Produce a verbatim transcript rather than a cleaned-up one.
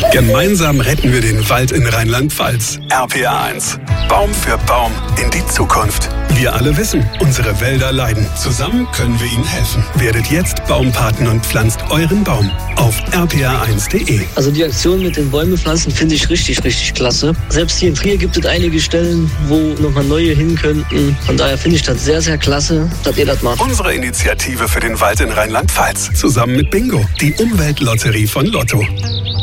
Gemeinsam retten wir den Wald in Rheinland-Pfalz. R P R eins. Baum für Baum in die Zukunft. Wir alle wissen, unsere Wälder leiden. Zusammen können wir ihnen helfen. Werdet jetzt Baumpaten und pflanzt euren Baum auf r p r eins punkt d e. Also die Aktion mit den Bäume pflanzen finde ich richtig, richtig klasse. Selbst hier in Trier gibt es einige Stellen, wo nochmal neue hin könnten. Von daher finde ich das sehr, sehr klasse, dass ihr das macht. Unsere Initiative für den Wald in Rheinland-Pfalz. Zusammen mit Bingo, die Umweltlotterie von Lotto.